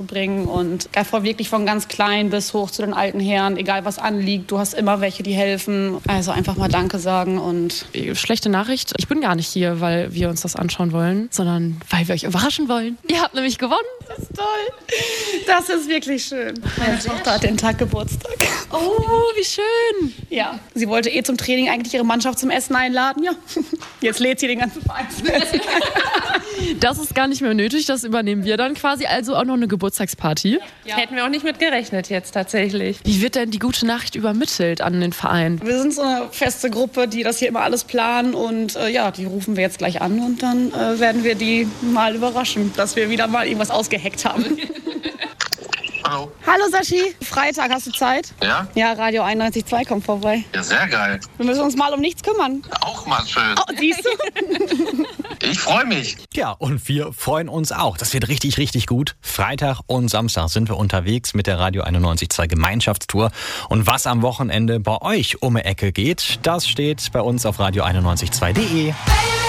bringen und wirklich von ganz klein bis hoch zu den alten Herren, egal was anliegt, du hast immer welche, die helfen. Also einfach mal Danke sagen und... Schlechte Nachricht, ich bin gar nicht hier, weil wir uns das anschauen wollen, sondern weil wir euch überraschen wollen. Ihr habt nämlich gewonnen. Das ist toll. Das ist wirklich schön. Meine Tochter hat den Tag Geburtstag. Oh, wie schön. Ja, sie wollte zum Training eigentlich ihre Mannschaft zum Essen einladen. Ja, jetzt lädt sie den ganzen Verein zum Essen. Das ist gar nicht mehr nötig, das übernehmen wir dann quasi. Also auch noch eine Geburtstagsparty. Ja. Hätten wir auch nicht mit gerechnet jetzt tatsächlich. Wie wird denn die gute Nachricht übermittelt an den Verein? Wir sind so eine feste Gruppe, die das hier immer alles planen und die rufen wir jetzt gleich an und dann werden wir die mal überraschen, dass wir wieder mal irgendwas ausgeheckt haben. Hallo. Hallo Sashi, Freitag, hast du Zeit? Ja? Ja, Radio 91.2 kommt vorbei. Ja, sehr geil. Wir müssen uns mal um nichts kümmern. Auch mal schön. Oh, siehst du? Ich freue mich. Ja, und wir freuen uns auch. Das wird richtig, richtig gut. Freitag und Samstag sind wir unterwegs mit der Radio 91.2 Gemeinschaftstour. Und was am Wochenende bei euch um die Ecke geht, das steht bei uns auf radio91.2.de.